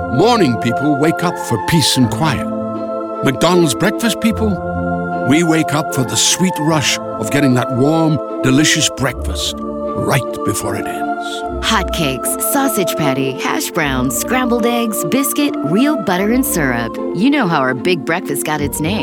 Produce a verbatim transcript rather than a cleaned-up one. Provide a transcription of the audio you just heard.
Morning people wake up for peace and quiet. McDonald's breakfast people, we wake up for the sweet rush of getting that warm, delicious breakfast right before it ends. Hotcakes, sausage patty, hash browns, scrambled eggs, biscuit, real butter and syrup. You know how our big breakfast got its name.